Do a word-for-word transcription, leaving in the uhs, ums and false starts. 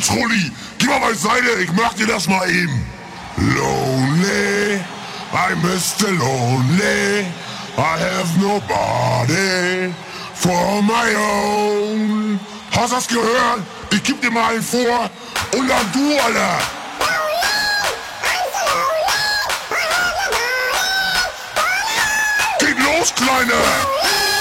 Schrulli, geh mal beiseite, ich mach dir das mal eben. Lonely, I'm Mister Lonely, I have nobody for my own. Hast das gehört? Ich geb dir mal einen vor und dann du, Alter. Geht los, Kleine!